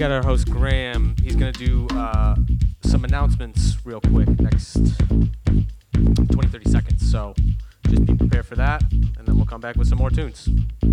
got our host Graham. He's going to do some announcements real quick next 20, 30 seconds. So just be prepared for that, and then we'll come back with some more tunes.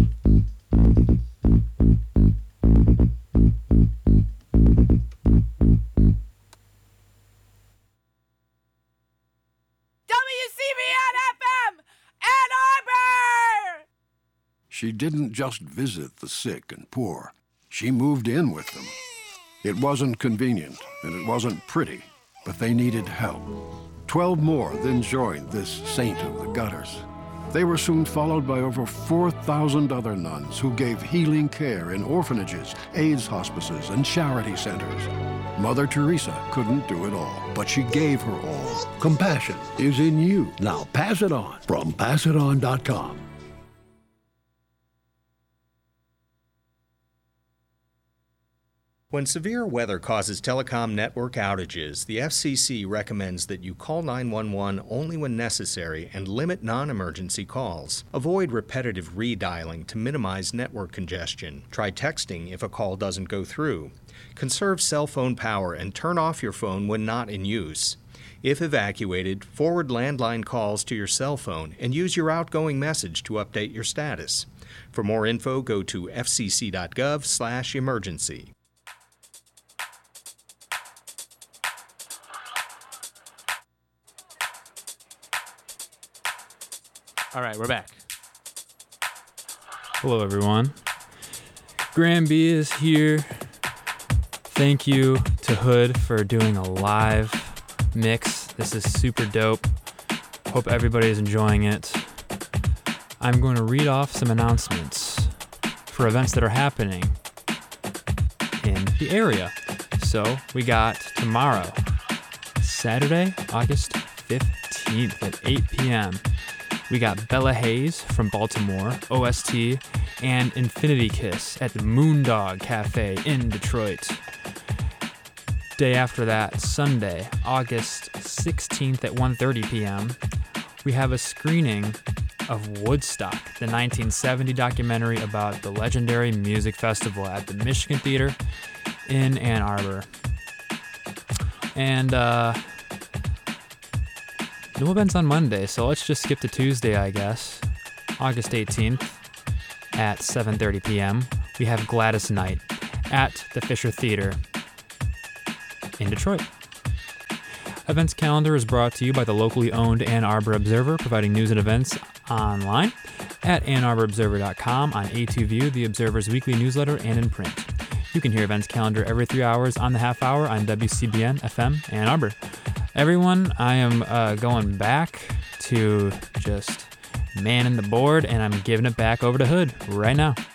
She didn't just visit the sick and poor. She moved in with them. It wasn't convenient, and it wasn't pretty, but they needed help. 12 more then joined this saint of the gutters. They were soon followed by over 4,000 other nuns who gave healing care in orphanages, AIDS hospices, and charity centers. Mother Teresa couldn't do it all, but she gave her all. Compassion is in you. Now pass it on from passiton.com. When severe weather causes telecom network outages, the FCC recommends that you call 911 only when necessary and limit non-emergency calls. Avoid repetitive redialing to minimize network congestion. Try texting if a call doesn't go through. Conserve cell phone power and turn off your phone when not in use. If evacuated, forward landline calls to your cell phone and use your outgoing message to update your status. For more info, go to fcc.gov/emergency. All right, we're back. Hello, everyone. Graham B is here. Thank you to Hood for doing a live mix. This is super dope. Hope everybody is enjoying it. I'm going to read off some announcements for events that are happening in the area. So we got tomorrow, Saturday, August 15th at 8 p.m. We got Bella Hayes from Baltimore, OST, and Infinity Kiss at the Moondog Cafe in Detroit. Day after that, Sunday, August 16th at 1:30 p.m., we have a screening of Woodstock, the 1970 documentary about the legendary music festival at the Michigan Theater in Ann Arbor. And, no events on Monday, so let's just skip to Tuesday, I guess. August 18th at 7:30 p.m., we have Gladys Night at the Fisher Theater in Detroit. Events calendar is brought to you by the locally owned Ann Arbor Observer, providing news and events online at AnnArborObserver.com, on A2View, the Observer's weekly newsletter, and in print. You can hear events calendar every 3 hours on the half hour on WCBN FM Ann Arbor. Everyone, I am going back to just manning the board, and I'm giving it back over to Hood right now.